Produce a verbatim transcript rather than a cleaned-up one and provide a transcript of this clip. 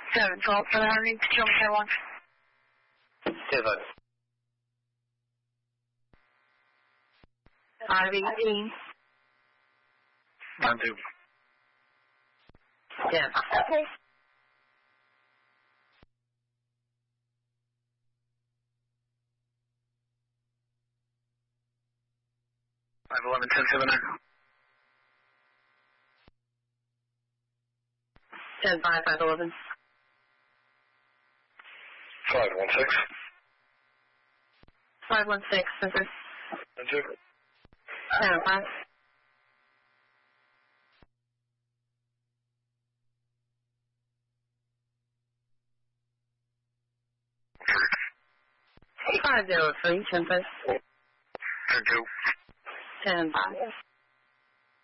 seven twelve for the Army, kilometer one. Ten five. Five eighteen. Nine two. Yeah. Okay. Five eleven ten seven nine. Ten five five eleven. Five one six. Five one six. Center. Ten two. Ten five. Five zero three. Ten five. Ten two. Ten five.